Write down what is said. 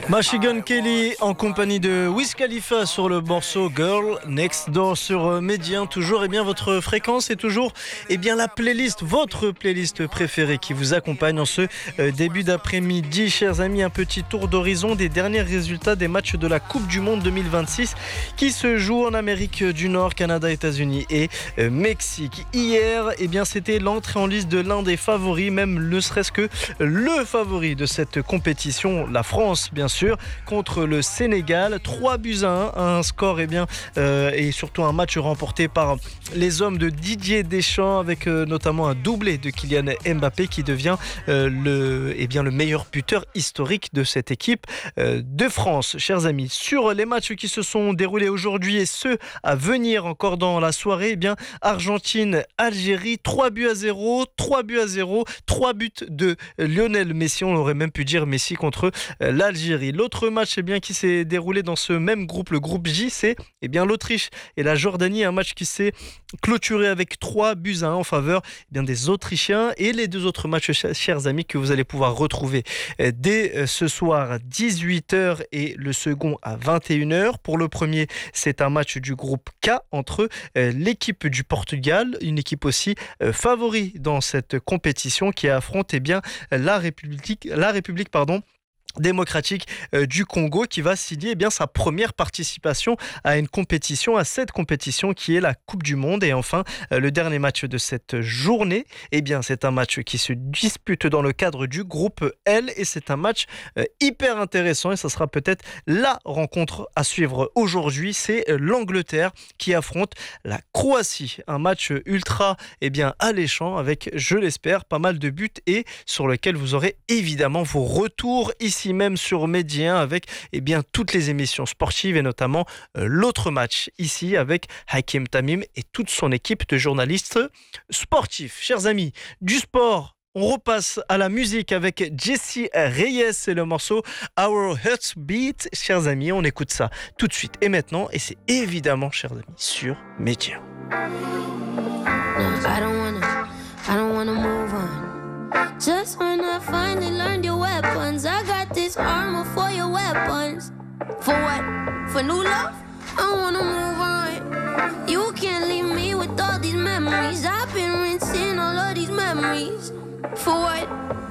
Machine Kelly en compagnie de Wiz Khalifa sur le morceau Girl Next Door sur Médien. Toujours votre fréquence et toujours la playlist, votre playlist préférée qui vous accompagne en ce début d'après-midi. Chers amis, un petit tour d'horizon des derniers résultats des matchs de la Coupe du Monde 2026 qui se jouent en Amérique du Nord, Canada, États-Unis et Mexique. Hier, c'était l'entrée en liste de l'un des favoris, même ne serait-ce que le favori de cette compétition, la France bien sûr, contre le Sénégal. 3-1, un score et surtout un match remporté par les hommes de Didier Deschamps avec notamment un doublé de Kylian Mbappé qui devient le meilleur buteur historique de cette équipe de France. Chers amis, sur les matchs qui se sont déroulés aujourd'hui et ceux à venir encore dans la soirée, Argentine-Algérie, 3-0, 3-0, 3 buts de Lionel Messi, on aurait même pu dire Messi contre l'Algérie. L'autre match qui s'est déroulé dans ce même groupe, le groupe J, c'est l'Autriche et la Jordanie, un match qui s'est clôturé avec 3-1 en faveur des Autrichiens. Et les deux autres matchs, chers amis, que vous allez pouvoir retrouver dès ce soir à 18h et le second à 21h. Pour le premier, c'est un match du groupe K entre l'équipe du Portugal, une équipe aussi favori dans cette compétition qui affronte la République démocratique du Congo, qui va signer sa première participation à cette compétition qui est la Coupe du Monde. Et enfin, le dernier match de cette journée, c'est un match qui se dispute dans le cadre du groupe L et c'est un match hyper intéressant et ça sera peut-être la rencontre à suivre aujourd'hui. C'est l'Angleterre qui affronte la Croatie, un match ultra alléchant avec, je l'espère, pas mal de buts et sur lequel vous aurez évidemment vos retours ici même sur Médien avec toutes les émissions sportives et notamment l'autre match ici avec Hakim Tamim et toute son équipe de journalistes sportifs. Chers amis, du sport, on repasse à la musique avec Jessie Reyes et le morceau Our Heartbeat. Chers amis, on écoute ça tout de suite et maintenant et c'est évidemment, chers amis, sur Médien. I don't wanna move on. Just when I finally learned your weapons, I got this armor for your weapons. For what? For new love? I wanna move on. You can't leave me with all these memories. I've been rinsing all of these memories. For what?